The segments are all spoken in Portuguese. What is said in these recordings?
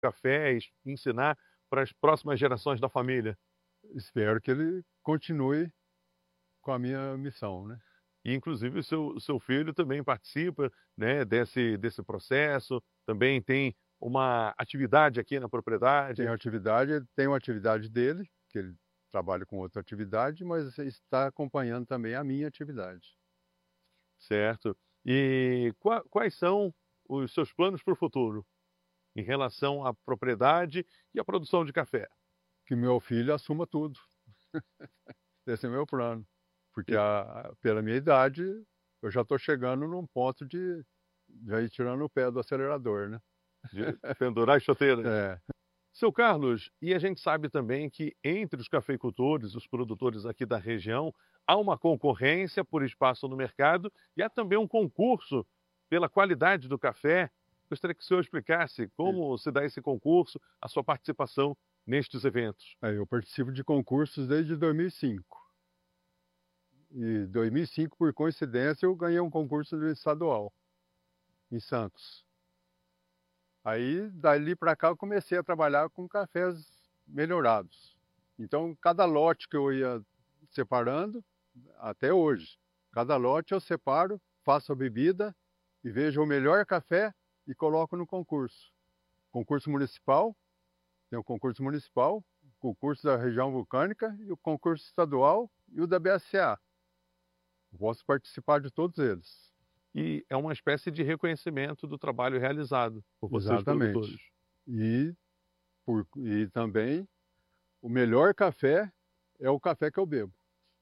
café e ensinar para as próximas gerações da família. Espero que ele continue com a minha missão, né. E inclusive o seu filho também participa, né, desse processo, também tem uma atividade aqui na propriedade, Tem uma atividade dele, que ele trabalha com outra atividade, mas está acompanhando também a minha atividade. certo? E quais são os seus planos para o futuro, em relação à propriedade e à produção de café? Que meu filho assuma tudo. Esse é o meu plano, porque E pela minha idade, eu já estou chegando num ponto de já ir tirando o pé do acelerador, né. de pendurar as chuteiras. É, Seu Carlos, e a gente sabe também que entre os cafeicultores, os produtores aqui da região, há uma concorrência por espaço no mercado e há também um concurso pela qualidade do café. Gostaria que o senhor explicasse e como se dá esse concurso, a sua participação nestes eventos. eu participo de concursos desde 2005. E 2005, por coincidência, eu ganhei um concurso do estadual, em Santos. Aí, dali para cá, eu comecei a trabalhar com cafés melhorados. Então, cada lote que eu ia separando, até hoje, cada lote eu separo, faço a bebida e vejo o melhor café e coloco no concurso. Concurso municipal, tem o concurso municipal, o concurso da região vulcânica e o concurso estadual e o da BSA. Eu posso participar de todos eles. E é uma espécie de reconhecimento do trabalho realizado por vocês, Exatamente. produtores. E, e também o melhor café é o café que eu bebo.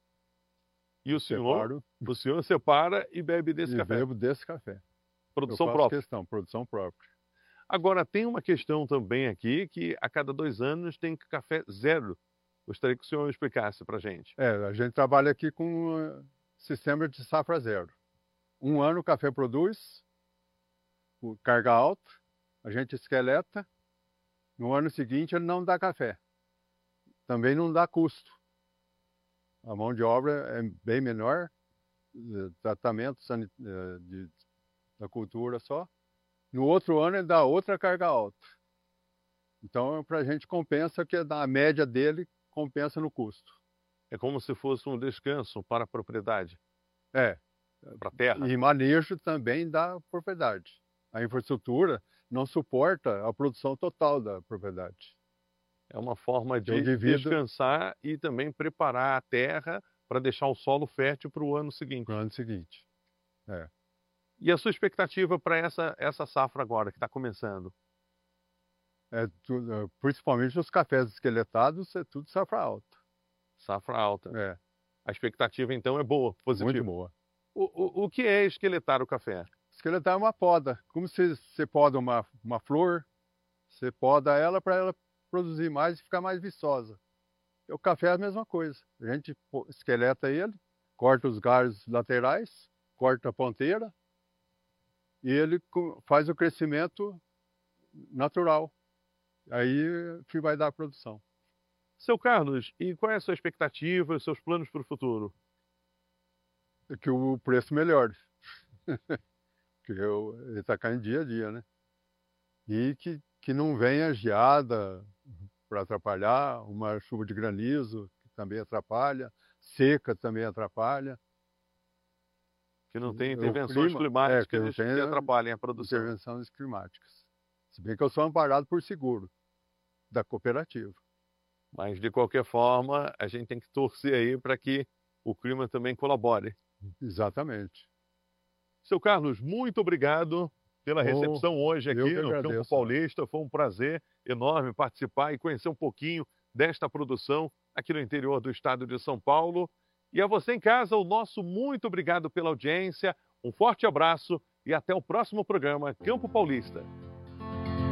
E Eu o senhor, separo o senhor separa e bebe desse e café. bebo desse café. Eu Produção faço própria. questão, produção própria. Agora, tem uma questão também aqui que a cada 2 anos tem café zero. Gostaria que o senhor explicasse para a gente. A gente trabalha aqui com sistema de safra zero. Um ano o café produz, com carga alta, a gente esqueleta, no ano seguinte ele não dá café. Também não dá custo. A mão de obra é bem menor, tratamento da cultura só. No outro ano ele dá outra carga alta. Então, para a gente compensa que a média dele compensa no custo. É como se fosse um descanso para a propriedade, É, para a terra. e manejo também da propriedade. A infraestrutura não suporta a produção total da propriedade. É uma forma Eu de divido descansar e também preparar a terra para deixar o solo fértil para o ano para o seguinte. ano seguinte. É, E a sua expectativa para essa safra agora, que está começando? principalmente os cafés esqueletados, é tudo safra alta. Safra alta. É, A expectativa, então, é boa, muito positiva. boa. O que é esqueletar o café? Esqueletar é uma poda. Como se você poda uma flor, você poda ela para ela produzir mais e ficar mais viçosa. O café é a mesma coisa. A gente esqueleta ele, corta os galhos laterais, corta a ponteira e ele faz o crescimento natural. Aí que vai dar a produção. Seu Carlos, e qual é a sua expectativa, os seus planos para o futuro? É que o preço melhore. Que ele está caindo dia a dia, né? E que não venha geada para atrapalhar, uma chuva de granizo que também atrapalha, seca também atrapalha. Que não tem O intervenções clima, que não climáticas que tenha atrapalhem a produção. intervenções climáticas. Se bem que eu sou amparado por seguro da cooperativa. Mas, de qualquer forma, a gente tem que torcer aí para que o clima também colabore. Exatamente. Seu Carlos, muito obrigado pela Oh, recepção hoje eu aqui que no Campo agradeço. Paulista. Foi um prazer enorme participar e conhecer um pouquinho desta produção aqui no interior do estado de São Paulo. E a você em casa, o nosso muito obrigado pela audiência. Um forte abraço e até o próximo programa Campo Paulista.